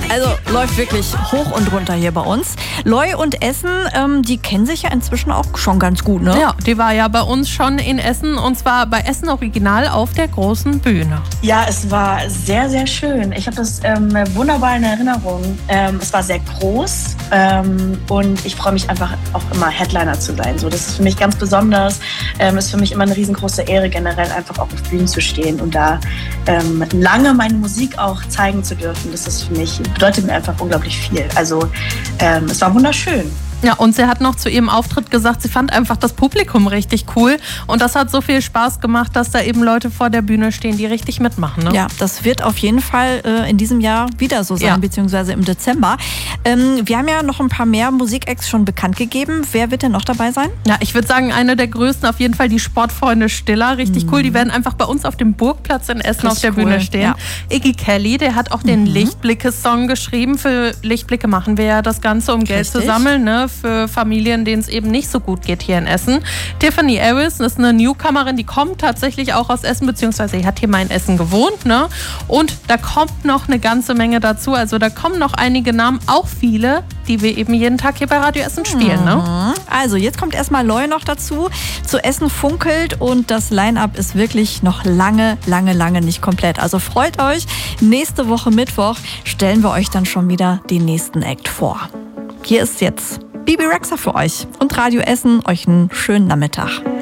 Also läuft wirklich hoch und runter hier bei uns. Loy und Essen, die kennen sich ja inzwischen auch schon ganz gut, ne? Ja, die war ja bei uns schon in Essen und zwar bei Essen Original auf der großen Bühne. Ja, es war sehr, sehr schön. Ich habe das wunderbar in Erinnerung. Es war sehr groß und ich freue mich einfach auch immer Headliner zu sein. So, das ist für mich ganz besonders. Ist für mich immer eine riesengroße Ehre, generell einfach auch auf Bühnen zu stehen und da lange meine Musik auch zeigen zu dürfen. Das ist für mich, bedeutet mir einfach unglaublich viel. Also es war wunderschön. Ja, und sie hat noch zu ihrem Auftritt gesagt, sie fand einfach das Publikum richtig cool und das hat so viel Spaß gemacht, dass da eben Leute vor der Bühne stehen, die richtig mitmachen. Ne? Ja, das wird auf jeden Fall in diesem Jahr wieder so sein, beziehungsweise im Dezember. Wir haben ja noch ein paar mehr Musikacts schon bekannt gegeben. Wer wird denn noch dabei sein? Ja, ich würde sagen, eine der größten auf jeden Fall die Sportfreunde Stiller. Richtig cool. Die werden einfach bei uns auf dem Burgplatz in Essen auf der Bühne stehen. Ja. Iggy Kelly, der hat auch den Lichtblicke-Song geschrieben. Für Lichtblicke machen wir ja das Ganze, um Geld zu sammeln, ne? Für Familien, denen es eben nicht so gut geht hier in Essen. Tiffany Harris, das ist eine Newcomerin, die kommt tatsächlich auch aus Essen, beziehungsweise sie hat hier mal in Essen gewohnt, ne? Und da kommt noch eine ganze Menge dazu. Also da kommen noch einige Namen, auch viele, die wir eben jeden Tag hier bei Radio Essen spielen, ne? Also jetzt kommt erstmal Loy noch dazu. Zu Essen funkelt und das Line-Up ist wirklich noch lange nicht komplett. Also freut euch. Nächste Woche Mittwoch stellen wir euch dann schon wieder den nächsten Act vor. Hier ist jetzt Bebe Rexha für euch und Radio Essen. Euch einen schönen Nachmittag.